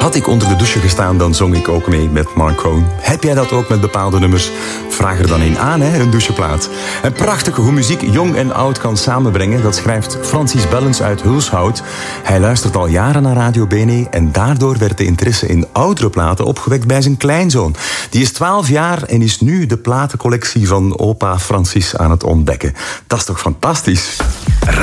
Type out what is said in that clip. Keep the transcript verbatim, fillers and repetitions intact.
Had ik onder de douche gestaan, dan zong ik ook mee met Mark Cohn. Heb jij dat ook met bepaalde nummers? Vraag er dan een aan, hè, een doucheplaat. En prachtig hoe muziek jong en oud kan samenbrengen, dat schrijft Francis Bellens uit Hulshout. Hij luistert al jaren naar Radio Bene en daardoor werd de interesse in oudere platen opgewekt bij zijn kleinzoon. Die is twaalf jaar en is nu de platencollectie van opa Francis aan het ontdekken. Dat is toch fantastisch?